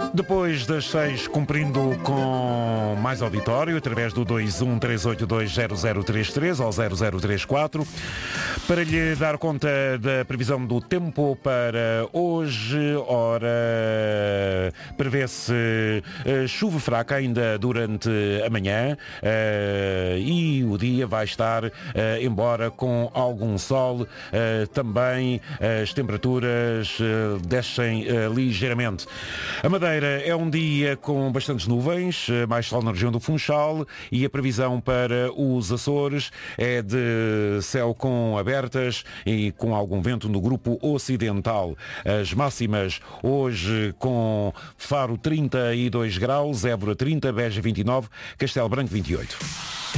Depois das 6, cumprindo com mais auditório, através do 213820033 ou 0034, para lhe dar conta da previsão do tempo para hoje. Ora, prevê-se chuva fraca ainda durante a manhã e o dia vai estar, embora com algum sol, também as temperaturas descem ligeiramente. A Madeira é um dia com bastantes nuvens, mais sol na região do Funchal, e a previsão para os Açores é de céu com abertas e com algum vento no grupo ocidental. As máximas hoje com Faro 32 graus, Évora 30, Beja 29, Castelo Branco 28.